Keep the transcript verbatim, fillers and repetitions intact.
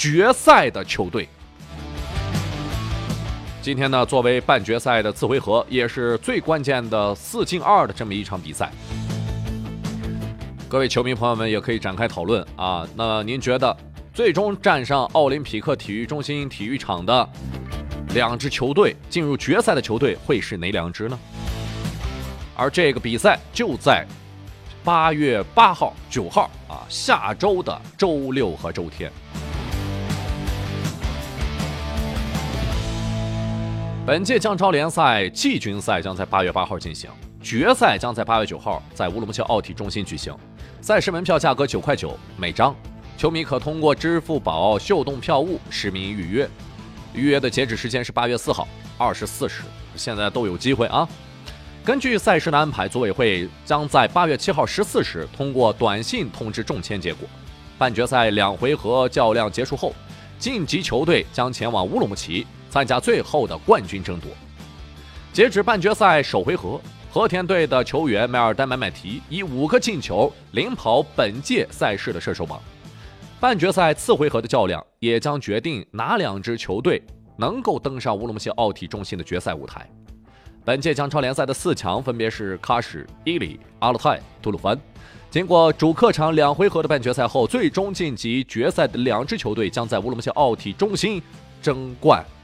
决赛的球队。今天呢，作为半决赛的次回合，也是最关键的四进二的这么一场比赛，各位球迷朋友们也可以展开讨论啊。那您觉得最终站上奥林匹克体育中心体育场的两支球队，进入决赛的球队会是哪两支呢？而这个比赛就在八月八号、九号啊，下周的周六和周天。本届降超联赛季军赛将在八月八号进行，决赛将在八月九号在乌鲁木齐奥体中心举行。赛事门票价格九块九每张，球迷可通过支付宝秀动票务实名预约。预约的截止时间是八月四号二十四时，现在都有机会啊。根据赛事的安排，组委会将在八月七号十四时通过短信通知中签结果。半决赛两回合较量结束后，晋级球队将前往乌鲁木齐参加最后的冠军争夺。截止半决赛首回合，和田队的球员梅尔丹买买提以五个进球领跑本届赛事的射手榜。半决赛次回合的较量也将决定哪两支球队能够登上乌鲁木齐奥体中心的决赛舞台。本届降超联赛的四强分别是喀什、伊犁、阿勒泰、吐鲁番。经过主客场两回合的半决赛后，最终晋级决赛的两支球队将在乌鲁木齐奥体中心争冠。